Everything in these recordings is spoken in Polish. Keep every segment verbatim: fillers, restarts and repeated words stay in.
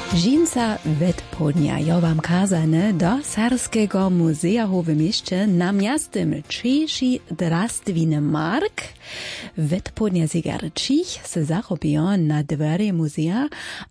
Žinca vedpodnjajo wam kazane do Sarskiego Muzea w mieście na miastym Češi Drastvine Mark. Vedpodnja zegarčich se zachobijo na dverie muzea,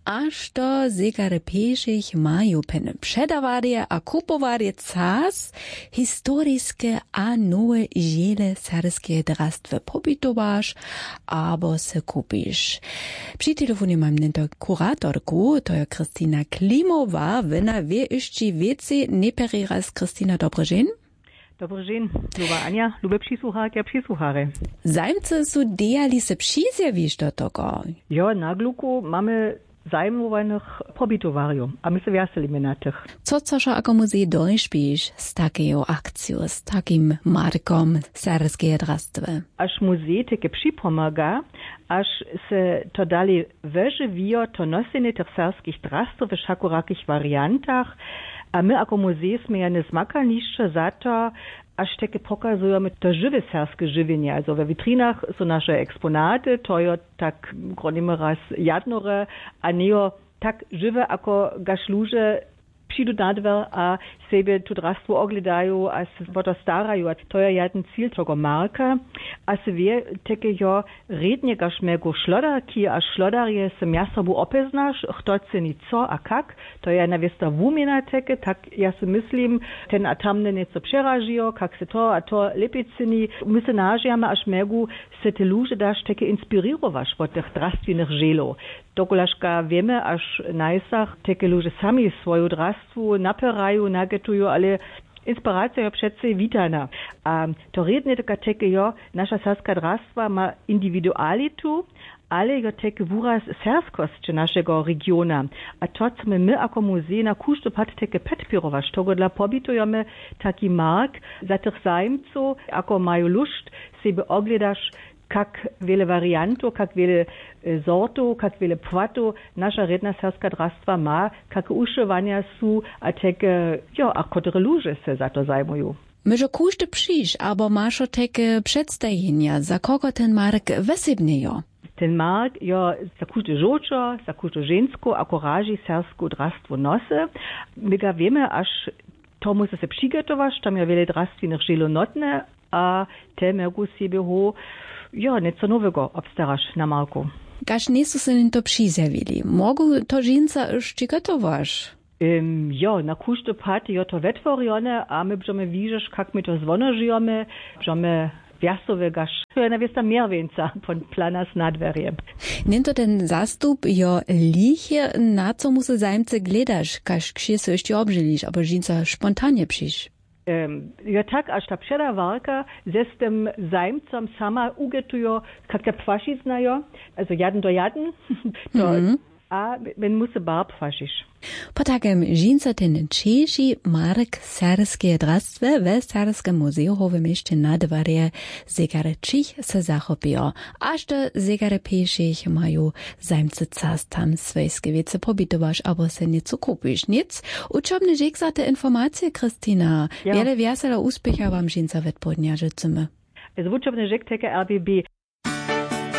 aż do zegary pieszych mają pene przedawarie a kupowarie cas historiskie a nowe ziele Sarskie Drastwy pobitowasz, abo se kupisz. Przy telefonie mam nento kuratorku, to je Kristina Klimowa, wena wie jeszcze więcej, nie peri raz. Kristina, dobry dzień. Dobry dzień, luba Ania, lube przysłucharki a przysłuchary. Zajmce su dejali se przizjawisz do tego? Ja, na gluku mamy zajmowanych pobytowariów, a my se wieselimy na tych. Co cożo ako muzej dojśpisz z taką akcją, z takim markom Sarskie Drastwy? Aż muzej takie przypomaga, aż se to dali wyżywiło to nosenie tych sarskich drastw w szakurakich wariantach, a my jako muzej sme ja nie zmakaniszcze za to, aż takie pokazujemy to żywe sarskie żywienie. Also we witrinach są nasze eksponaty, to jest tak gronimy raz jadnore, a nie tak żywe, jako gaszluże przyjdą na dwer, a sebe tu drastwo ogledają, a se to starają. To jest jeden cel tego marka. A se wie, takie jo rednie gaszmego szlodarki, a szlodarje se miastobu opeznasz, kto ceni co a kak. To jest nawiesta wumina takie, tak ja se myslím, ten a tamne nieco przeražijo, kak se to a to lepiej ceni. My se nažijame, až megu se te luže daš takie inspirirovaš od tych drastwinych želov. Dokolaška wiemy, aż najsach takie ludzie sami swoją drastwu naperają, nagetują, ale inspiracja je przece witana. A to redne taka takie jo, nasza sarska drastwa ma indywidualitu, ale jo takie wuraz serskość naszego regiona. A to, co my, my jako muzej na kusztu pat takie podpirować, to dla pobitujemy taki mark za tych zajmców, ako mają lust, sobie ogledasz kak wiele wariantów, kak wiele e, sortów, kak wiele płatów nasza redna sarska drastwa ma, kak uszywania są, a takie, jo, a które ludzie se za to zajmują. Może kuszty przyjść, albo masz takie przedstawienia, za kogo ten mark wysybniejo? Ten mark, jo, za kuszty żočo, za kuszty žensko, ako raži sarsko drastwo nosy. My ga wiemy, aż to musi se przygotować, tam ja wiele drastwinych żelo notne, a te mogą sobie ho ja, nieco nowego obstarasz na marku. Każ nie są się to przyzjawili. Mogą to żinca już przygotować? Um, ja, na kusztu paty jo to wetworione, a my będziemy widzieć, jak my to zwonożyjemy, będziemy wiasowe gasz. To jest nawiesta mierwieńca von plana z nadwerjem. Nie to ten zastup jo liche, na co musi zajmce gledasz, każ ksie się jeszcze obżylisz, aber żinca spontanie przyjść. Um, ja tak, aż ta przedawarka ze z tym zajmcom sama ugetujo, jak ja pwaši znajo, also jaden do jaden, to, mm-hmm. a men musi bar pwašiš. Po takim żinca ten Češi mark Sarskie Drastwy w Sarskim Muzeu w mieście na dworie zegarčich se zachopijo. Aż do zegary pieszych mają zajmcy cas tam swojskie wiece pobitowasz, albo se nieco kupisz. Nic? Uczobny żek za te informacje, Kristina. Ja. Wiele wiesela uspecha wam żinca vedpodnja życzymy. Es uczobny żek teke R B B.